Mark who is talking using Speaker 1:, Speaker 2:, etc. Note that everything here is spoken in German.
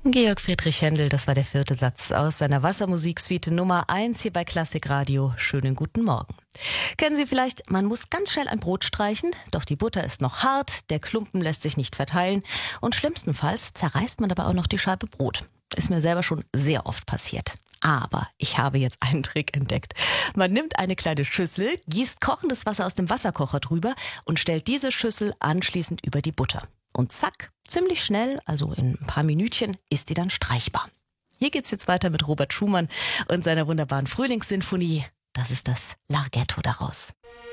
Speaker 1: Georg Friedrich Händel, das war der 4. Satz aus seiner Wassermusiksuite Nummer 1 hier bei Klassik Radio. Schönen guten Morgen. Kennen Sie vielleicht, man muss ganz schnell ein Brot streichen, doch die Butter ist noch hart, der Klumpen lässt sich nicht verteilen und schlimmstenfalls zerreißt man dabei auch noch die Scheibe Brot. Ist mir selber schon sehr oft passiert. Aber ich habe jetzt einen Trick entdeckt. Man nimmt eine kleine Schüssel, gießt kochendes Wasser aus dem Wasserkocher drüber und stellt diese Schüssel anschließend über die Butter. Und zack, ziemlich schnell, also in ein paar Minütchen, ist die dann streichbar. Hier geht's jetzt weiter mit Robert Schumann und seiner wunderbaren Frühlingssinfonie. Das ist das Larghetto daraus.